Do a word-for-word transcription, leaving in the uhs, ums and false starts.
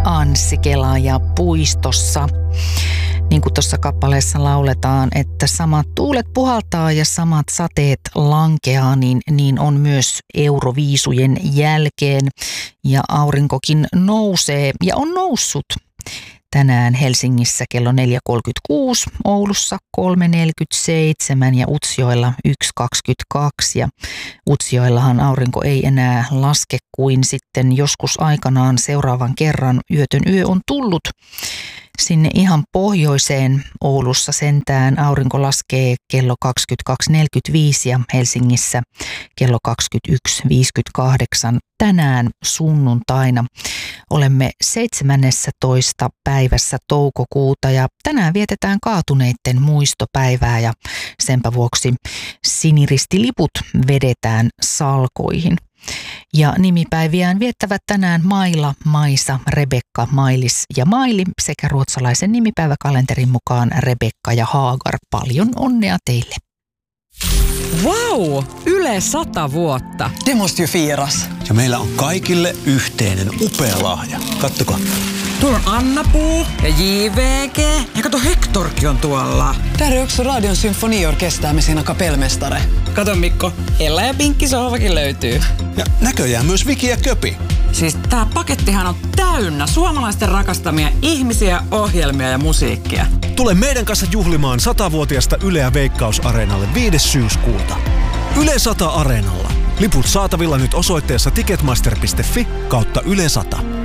Anssi Kelaaja puistossa. Niin kuin tuossa kappaleessa lauletaan, että samat tuulet puhaltaa ja samat sateet lankeaa, niin, niin on myös Euroviisujen jälkeen. Ja aurinkokin nousee ja on noussut tänään Helsingissä kello neljä kolmekymmentäkuusi, Oulussa kolme neljäkymmentäseitsemän ja Utsjoella yksi kaksikymmentäkaksi. Ja Utsjoellahan aurinko ei enää laske kuin sitten joskus aikanaan seuraavan kerran. Yötön yö on tullut sinne ihan pohjoiseen. Oulussa sentään aurinko laskee kello kaksikymmentäkaksi neljäkymmentäviisi ja Helsingissä kello kaksikymmentäyksi viisikymmentäkahdeksan. Tänään sunnuntaina olemme seitsemännentoista päivässä toukokuuta ja tänään vietetään kaatuneiden muistopäivää ja senpä vuoksi siniristiliput vedetään salkoihin. Ja nimipäiviään viettävät tänään Maila, Maisa, Rebekka, Mailis ja Maili sekä ruotsalaisen nimipäiväkalenterin mukaan Rebekka ja Haagar. Paljon onnea teille! Wow! Yle sata vuotta. Det måste ju firas. Ja meillä on kaikille yhteinen upea lahja. Kattokaa. Tuolla on Anna-Puu ja J V G. Ja kato, Hectorkin on tuolla. Där är också Radion symfoniorkester med sina kapellmästare. Kato Mikko, Ella ja Pinkki sohvakin löytyy. Ja näköjään myös Viki ja Köpi. Siis tää pakettihan on täynnä suomalaisten rakastamia ihmisiä, ohjelmia ja musiikkia. Tule meidän kanssa juhlimaan satavuotiaasta Yleä Veikkaus-areenalle viides syyskuuta. Yle sata Areenalla. Liput saatavilla nyt osoitteessa ticketmaster piste fi kautta Yle sata.